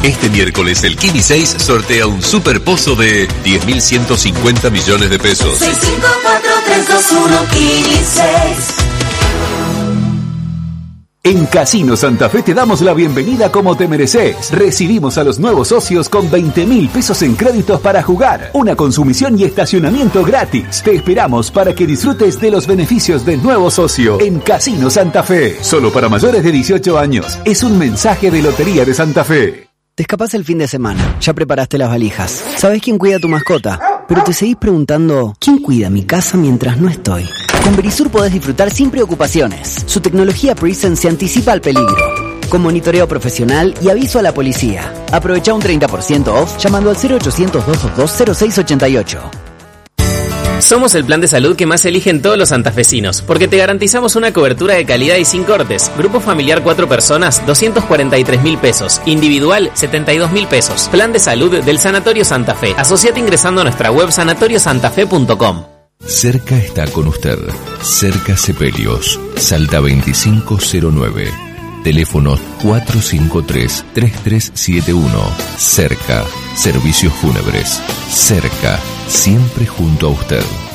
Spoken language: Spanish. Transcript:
Este miércoles el Kini 6 sortea un superpozo de 10.150 millones de pesos. 654-321 Kini 6. En Casino Santa Fe te damos la bienvenida como te mereces. Recibimos a los nuevos socios con 20.000 pesos en créditos para jugar, una consumición y estacionamiento gratis. Te esperamos para que disfrutes de los beneficios del nuevo socio en Casino Santa Fe. Solo para mayores de 18 años. Es un mensaje de Lotería de Santa Fe. Te escapás el fin de semana, ya preparaste las valijas, sabés quién cuida a tu mascota, pero te seguís preguntando, ¿quién cuida mi casa mientras no estoy? Con Verisur podés disfrutar sin preocupaciones. Su tecnología Prisen se anticipa al peligro, con monitoreo profesional y aviso a la policía. Aprovecha un 30% off llamando al 0800-222-0688. Somos el plan de salud que más eligen todos los santafesinos, porque te garantizamos una cobertura de calidad y sin cortes. Grupo familiar 4 personas, 243.000 pesos. Individual, 72.000 pesos. Plan de salud del Sanatorio Santa Fe. Asociate ingresando a nuestra web sanatoriosantafe.com. Cerca está con usted. Cerca Sepelios. Salta 2509. Teléfono 453-3371. Cerca. Servicios fúnebres. Cerca. Siempre junto a usted.